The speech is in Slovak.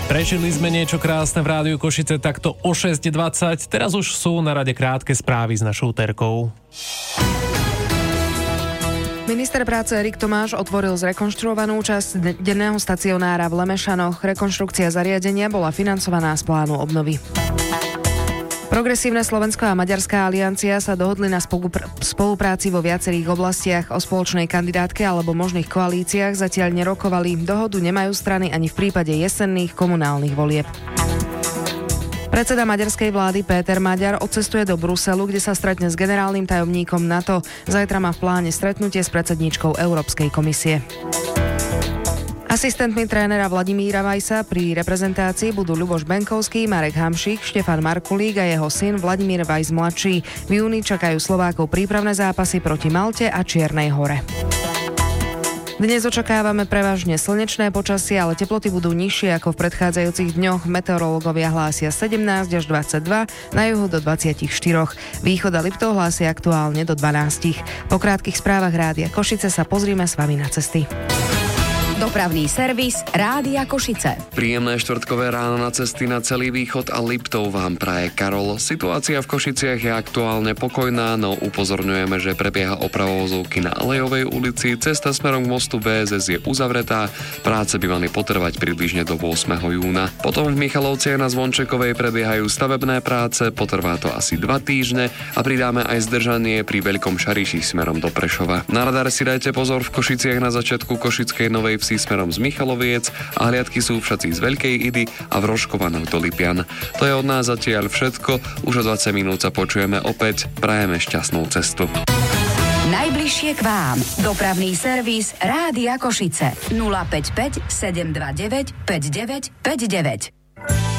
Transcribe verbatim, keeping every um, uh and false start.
Prežili sme niečo krásne v Rádiu Košice takto o šesť dvadsať. Teraz už sú na rade krátke správy s našou Terkou. Minister práce Erik Tomáš otvoril zrekonštruovanú časť denného stacionára v Lemešanoch. Rekonštrukcia zariadenia bola financovaná z plánu obnovy. Progresívne Slovensko a Maďarská aliancia sa dohodli na spolupráci vo viacerých oblastiach. O spoločnej kandidátke alebo možných koalíciách zatiaľ nerokovali. Dohodu nemajú strany ani v prípade jesenných komunálnych volieb. Predseda maďarskej vlády Péter Maďar odcestuje do Bruselu, kde sa stretne s generálnym tajomníkom NATO. Zajtra má v pláne stretnutie s predsedníčkou Európskej komisie. Asistentmi trénera Vladimíra Vajsa pri reprezentácii budú Ľuboš Benkovský, Marek Hamšík, Štefan Markulík a jeho syn Vladimír Vajs mladší. V júni čakajú Slovákov prípravné zápasy proti Malte a Čiernej Hore. Dnes očakávame prevažne slnečné počasie, ale teploty budú nižšie ako v predchádzajúcich dňoch. Meteorológovia hlásia sedemnásť až dvadsaťdva, na juhu do dvadsaťštyri. Východ a Liptov hlásia aktuálne do dvanásť. Po krátkych správach Rádia Košice sa pozrime s vami na cesty. Dopravný servis Rádia Košice. Príjemné štvrtkové ráno na cesty na celý východ a Liptov vám praje Karol. Situácia v Košiciach je aktuálne pokojná, no upozorňujeme, že prebieha oprava vozovky na Alejovej ulici. Cesta smerom k mostu vé es es je uzavretá. Práce by mali potrvať približne do ôsmeho júna. Potom v Michalovciach na Zvončekovej prebiehajú stavebné práce, potrvá to asi dva týždne a pridáme aj zdržanie pri Veľkom Šariši smerom do Prešova. Na radar si dajte pozor v Košiciach na začiatku Košickej Novej Vsi smerom z Michaloviec a hliadky sú všaci z Veľkej Idy a v Rožkovanoch do Lipian. To je od nás zatiaľ všetko, už o dvadsať minút sa počujeme opäť, prajeme šťastnú cestu. Najbližšie k vám. Dopravný servis Rádia Košice. nula päť päť sedem dva deväť päť deväť päť deväť.